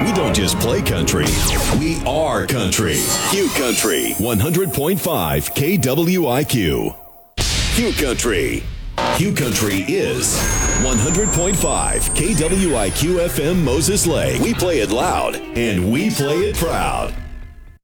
We don't just play country, we are country. Q Country, 100.5 KWIQ. Q Country. Q Country is 100.5 KWIQ FM Moses Lake. We play it loud and we play it proud.